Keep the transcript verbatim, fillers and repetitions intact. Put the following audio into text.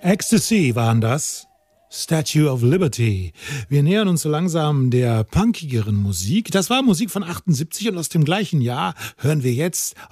Ecstasy waren das. Statue of Liberty. Wir nähern uns so langsam der punkigeren Musik. Das war Musik von achtundsiebzig und aus dem gleichen Jahr hören wir jetzt